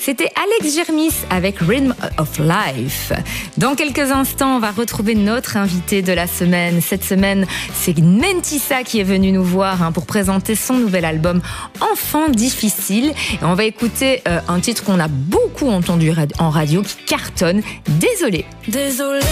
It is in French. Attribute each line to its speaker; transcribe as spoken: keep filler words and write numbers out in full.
Speaker 1: C'était Alex Germis avec Rhythm of Life. Dans quelques instants, on va retrouver notre invité de la semaine. Cette semaine, c'est Mentissa qui est venue nous voir hein, pour présenter son nouvel album Enfant difficile. Et on va écouter euh, un titre qu'on a beaucoup entendu en radio qui cartonne. Désolé.
Speaker 2: Désolé.